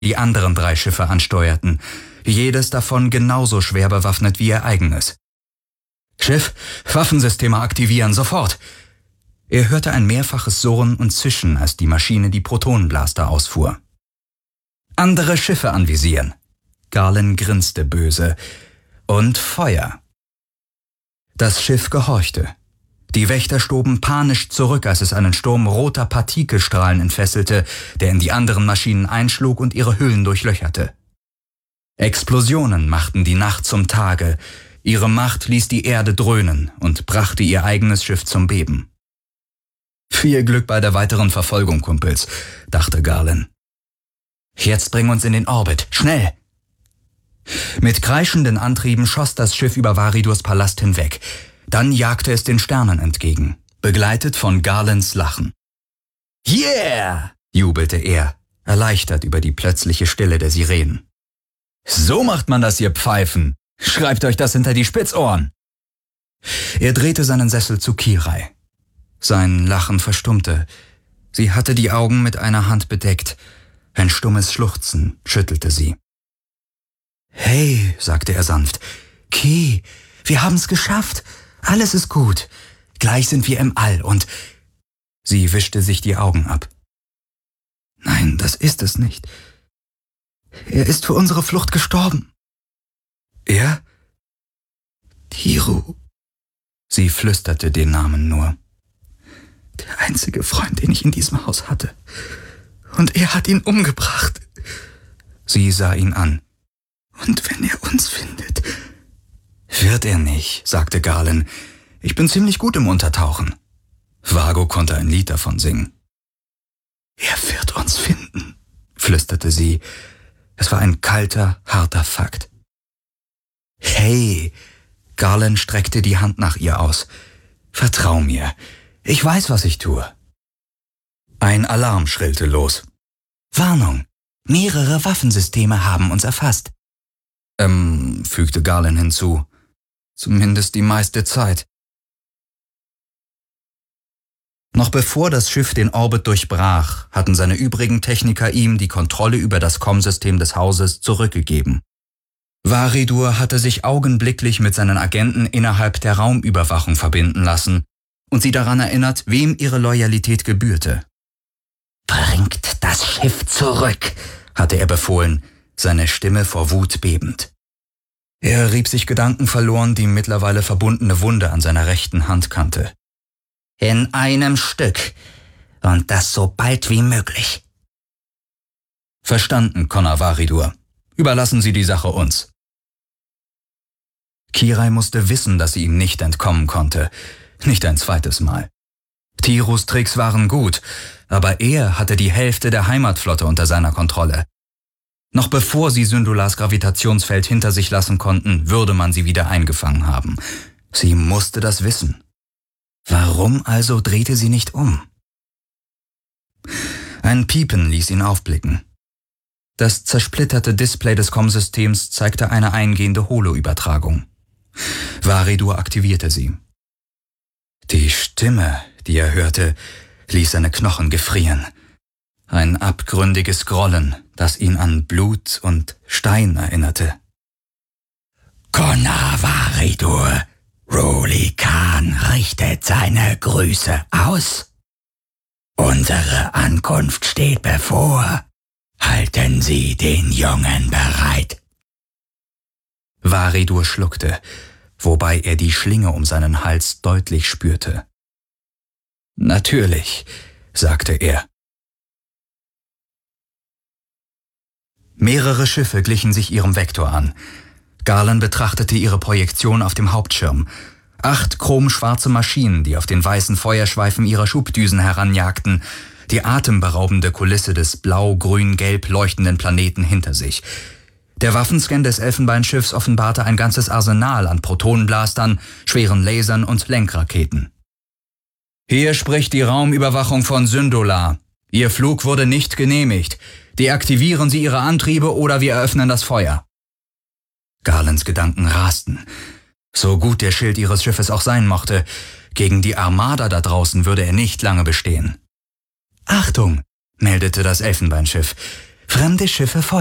die anderen 3 Schiffe ansteuerten, jedes davon genauso schwer bewaffnet wie ihr eigenes. »Schiff, Waffensysteme aktivieren, sofort!« Er hörte ein mehrfaches Surren und Zischen, als die Maschine die Protonenblaster ausfuhr. »Andere Schiffe anvisieren!« Garland grinste böse. »Und Feuer!« Das Schiff gehorchte. Die Wächter stoben panisch zurück, als es einen Sturm roter Partikelstrahlen entfesselte, der in die anderen Maschinen einschlug und ihre Hüllen durchlöcherte. Explosionen machten die Nacht zum Tage. Ihre Macht ließ die Erde dröhnen und brachte ihr eigenes Schiff zum Beben. »Viel Glück bei der weiteren Verfolgung, Kumpels«, dachte Garland. »Jetzt bring uns in den Orbit, schnell!« Mit kreischenden Antrieben schoss das Schiff über Varidurs Palast hinweg. Dann jagte es den Sternen entgegen, begleitet von Garlands Lachen. »Yeah!« jubelte er, erleichtert über die plötzliche Stille der Sirenen. »So macht man das, ihr Pfeifen! Schreibt euch das hinter die Spitzohren!« Er drehte seinen Sessel zu Kirai. Sein Lachen verstummte. Sie hatte die Augen mit einer Hand bedeckt. Ein stummes Schluchzen schüttelte sie. »Hey«, sagte er sanft, »Ki, wir haben's geschafft. Alles ist gut. Gleich sind wir im All und...« Sie wischte sich die Augen ab. »Nein, das ist es nicht. Er ist für unsere Flucht gestorben.« »Er?« »Tiru.« Sie flüsterte den Namen nur. »Der einzige Freund, den ich in diesem Haus hatte. Und er hat ihn umgebracht.« Sie sah ihn an. »Und wenn er uns findet...« »Wird er nicht«, sagte Garland. »Ich bin ziemlich gut im Untertauchen.« Vago konnte ein Lied davon singen. »Er wird uns finden«, flüsterte sie. Es war ein kalter, harter Fakt. »Hey«, Garland streckte die Hand nach ihr aus. »Vertrau mir. Ich weiß, was ich tue.« Ein Alarm schrillte los. »Warnung! Mehrere Waffensysteme haben uns erfasst.« Fügte Garland hinzu. »Zumindest die meiste Zeit.« Noch bevor das Schiff den Orbit durchbrach, hatten seine übrigen Techniker ihm die Kontrolle über das Comm-System des Hauses zurückgegeben. Varidur hatte sich augenblicklich mit seinen Agenten innerhalb der Raumüberwachung verbinden lassen und sie daran erinnert, wem ihre Loyalität gebührte. »Bringt das Schiff zurück«, hatte er befohlen, seine Stimme vor Wut bebend. Er rieb sich gedankenverloren die mittlerweile verbundene Wunde an seiner rechten Handkante. »In einem Stück. Und das so bald wie möglich.« »Verstanden, Connor Varidur. Überlassen Sie die Sache uns.« Kirai musste wissen, dass sie ihm nicht entkommen konnte. Nicht ein zweites Mal. Tirus Tricks waren gut, aber er hatte die Hälfte der Heimatflotte unter seiner Kontrolle. Noch bevor sie Syndulars Gravitationsfeld hinter sich lassen konnten, würde man sie wieder eingefangen haben. Sie musste das wissen. Warum also drehte sie nicht um? Ein Piepen ließ ihn aufblicken. Das zersplitterte Display des Comm-Systems zeigte eine eingehende Holo-Übertragung. Varidur aktivierte sie. Die Stimme, die er hörte, ließ seine Knochen gefrieren. Ein abgründiges Grollen, das ihn an Blut und Stein erinnerte. »Connor Varidur, Ruli Khan richtet seine Grüße aus. Unsere Ankunft steht bevor. Halten Sie den Jungen bereit.« Varidur schluckte, wobei er die Schlinge um seinen Hals deutlich spürte. »Natürlich«, sagte er. Mehrere Schiffe glichen sich ihrem Vektor an. Garland betrachtete ihre Projektion auf dem Hauptschirm. 8 chromschwarze Maschinen, die auf den weißen Feuerschweifen ihrer Schubdüsen heranjagten, die atemberaubende Kulisse des blau-grün-gelb leuchtenden Planeten hinter sich. Der Waffenscan des Elfenbeinschiffs offenbarte ein ganzes Arsenal an Protonenblastern, schweren Lasern und Lenkraketen. »Hier spricht die Raumüberwachung von Syndular. Ihr Flug wurde nicht genehmigt. Deaktivieren Sie Ihre Antriebe oder wir eröffnen das Feuer.« Garlands Gedanken rasten. So gut der Schild ihres Schiffes auch sein mochte, gegen die Armada da draußen würde er nicht lange bestehen. »Achtung«, meldete das Elfenbeinschiff. Fremde Schiffe